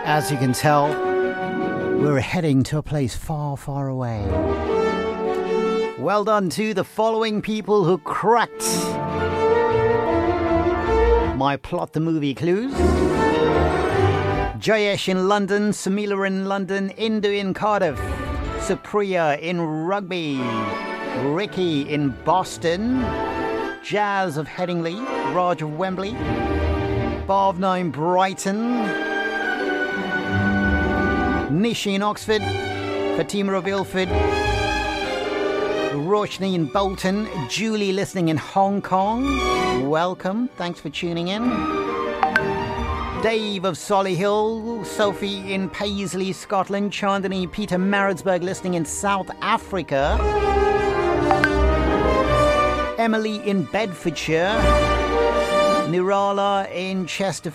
As you can tell, we're heading to a place far, far away. Well done to the following people who cracked my Plot the Movie clues. Jayesh in London, Samila in London, Indu in Cardiff, Supriya in Rugby, Ricky in Boston, Jazz of Headingley, Raj of Wembley, Bhavna in Brighton, Nishi in Oxford, Fatima of Ilford, Roshni in Bolton, Julie listening in Hong Kong. Welcome, thanks for tuning in. Dave of Solihull, Sophie in Paisley, Scotland, Chandani, Peter Maritzburg listening in South Africa, Emily in Bedfordshire, Nirala in Chester